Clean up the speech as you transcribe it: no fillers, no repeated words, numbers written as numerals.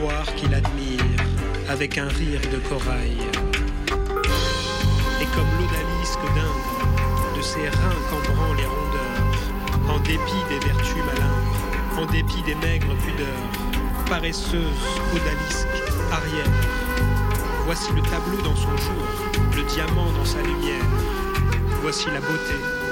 miroir qu'il admire avec un rire de corail. Et comme l'odalisque d'Indre, de ses reins cambrant les rondeurs, en dépit des vertus malingres, en dépit des maigres pudeurs, paresseuse, odalisque, arrière. Voici le tableau dans son jour, le diamant dans sa lumière. Voici la beauté,